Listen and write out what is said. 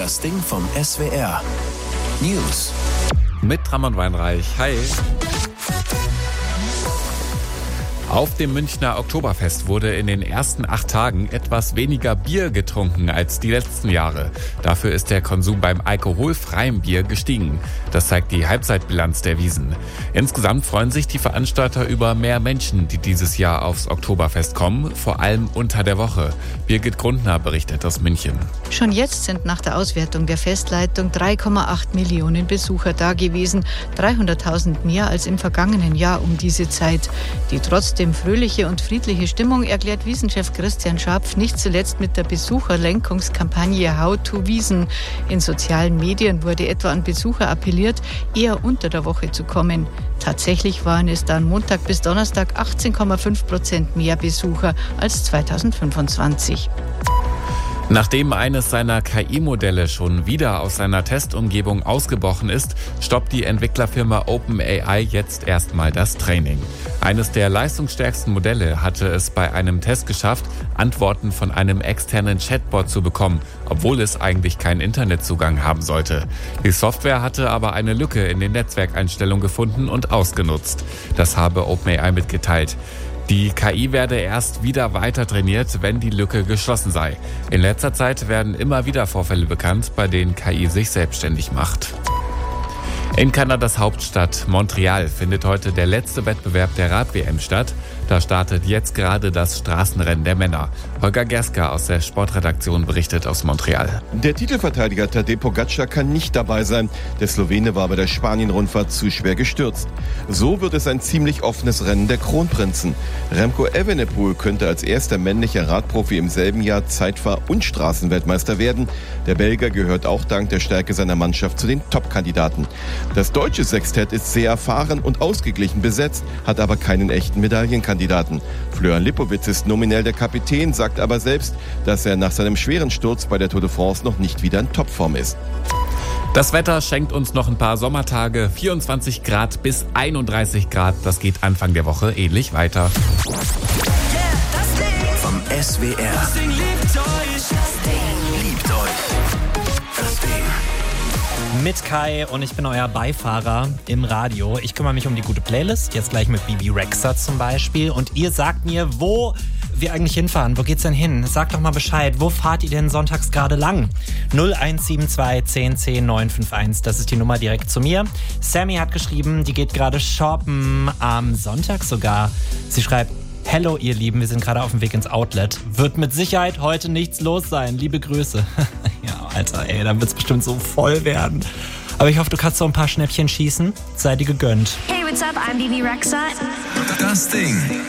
Das Ding vom SWR. News. Mit Ramon Weinreich. Hi. Auf dem Münchner Oktoberfest wurde in den ersten 8 Tagen etwas weniger Bier getrunken als die letzten Jahre. Dafür ist der Konsum beim alkoholfreien Bier gestiegen. Das zeigt die Halbzeitbilanz der Wiesn. Insgesamt freuen sich die Veranstalter über mehr Menschen, die dieses Jahr aufs Oktoberfest kommen, vor allem unter der Woche. Birgit Grundner berichtet aus München. Schon jetzt sind nach der Auswertung der Festleitung 3,8 Millionen Besucher da gewesen, 300.000 mehr als im vergangenen Jahr um diese Zeit. Die trotzdem fröhliche und friedliche Stimmung erklärt Wiesenchef Christian Scharpf nicht zuletzt mit der Besucherlenkungskampagne How to Wiesn. In sozialen Medien wurde etwa an Besucher appelliert, eher unter der Woche zu kommen. Tatsächlich waren es dann Montag bis Donnerstag 18,5% mehr Besucher als 2025. Nachdem eines seiner KI-Modelle schon wieder aus seiner Testumgebung ausgebrochen ist, stoppt die Entwicklerfirma OpenAI jetzt erstmal das Training. Eines der leistungsstärksten Modelle hatte es bei einem Test geschafft, Antworten von einem externen Chatbot zu bekommen, obwohl es eigentlich keinen Internetzugang haben sollte. Die Software hatte aber eine Lücke in den Netzwerkeinstellungen gefunden und ausgenutzt. Das habe OpenAI mitgeteilt. Die KI werde erst wieder weiter trainiert, wenn die Lücke geschlossen sei. In letzter Zeit werden immer wieder Vorfälle bekannt, bei denen KI sich selbstständig macht. In Kanadas Hauptstadt Montreal findet heute der letzte Wettbewerb der Rad-WM statt. Da startet jetzt gerade das Straßenrennen der Männer. Holger Gerska aus der Sportredaktion berichtet aus Montreal. Der Titelverteidiger Tadej Pogacar kann nicht dabei sein. Der Slowene war bei der Spanien-Rundfahrt zu schwer gestürzt. So wird es ein ziemlich offenes Rennen der Kronprinzen. Remco Evenepoel könnte als erster männlicher Radprofi im selben Jahr Zeitfahr- und Straßenweltmeister werden. Der Belgier gehört auch dank der Stärke seiner Mannschaft zu den Top-Kandidaten. Das deutsche Sextett ist sehr erfahren und ausgeglichen besetzt, hat aber keinen echten Medaillenkandidaten. Florian Lipowitz ist nominell der Kapitän, sagt aber selbst, dass er nach seinem schweren Sturz bei der Tour de France noch nicht wieder in Topform ist. Das Wetter schenkt uns noch ein paar Sommertage, 24 Grad bis 31 Grad. Das geht Anfang der Woche ähnlich weiter. Vom SWR. Das Ding liebt euch. Liebt euch. Das Ding. Mit Kai und ich bin euer Beifahrer im Radio. Ich kümmere mich um die gute Playlist, jetzt gleich mit Bibi Rexha zum Beispiel. Und ihr sagt mir, wo wir eigentlich hinfahren. Wo geht's denn hin? Sagt doch mal Bescheid. Wo fahrt ihr denn sonntags gerade lang? 0172 10 10 951. Das ist die Nummer direkt zu mir. Sammy hat geschrieben, die geht gerade shoppen. Am Sonntag sogar. Sie schreibt: Hello ihr Lieben, wir sind gerade auf dem Weg ins Outlet. Wird mit Sicherheit heute nichts los sein. Liebe Grüße. Ja, Alter, ey, dann wird's bestimmt so voll werden. Aber ich hoffe, du kannst so ein paar Schnäppchen schießen. Sei dir gegönnt. Hey, what's up? I'm Bibi Rexha. Das Ding.